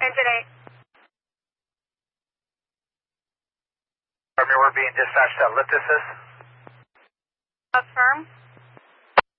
engine 8. Army, we're being dispatched at lift assist. Affirm.